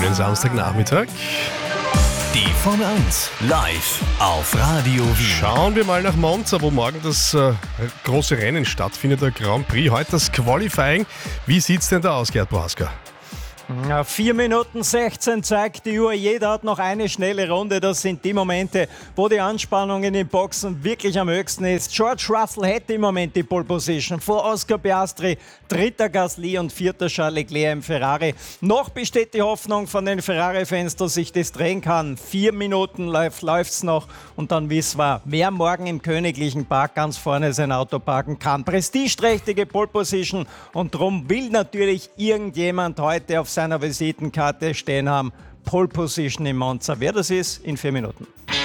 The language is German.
schönen Samstagnachmittag. Die Formel 1 live auf Radio Wien. Schauen wir mal nach Monza, wo morgen das große Rennen stattfindet, der Grand Prix. Heute das Qualifying. Wie sieht's denn da aus, Gerd Bohaska? 4 Minuten 16 zeigt die Uhr. Jeder hat noch eine schnelle Runde. Das sind die Momente, wo die Anspannung in den Boxen wirklich am höchsten ist. George Russell hätte im Moment die Pole Position vor Oscar Piastri, dritter Gasly und vierter Charles Leclerc im Ferrari. Noch besteht die Hoffnung von den Ferrari-Fans, dass sich das drehen kann. 4 Minuten läuft's noch und dann wissen wir, wer morgen im Königlichen Park ganz vorne sein Auto parken kann. Prestigeträchtige Pole Position und darum will natürlich irgendjemand heute auf seiner Visitenkarte stehen haben. Pole Position in Monza. Wer das ist, in 4 Minuten.